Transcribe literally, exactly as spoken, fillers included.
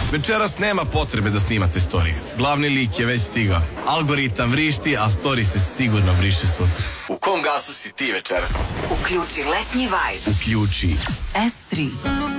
Večeras nema potrebe da snimate storije. Glavni lik je već stigao. Algoritam vrišti, a story se sigurno briše sutra. U kom gasu si ti večeras? Uključi letnji vibe. Uključi S tri.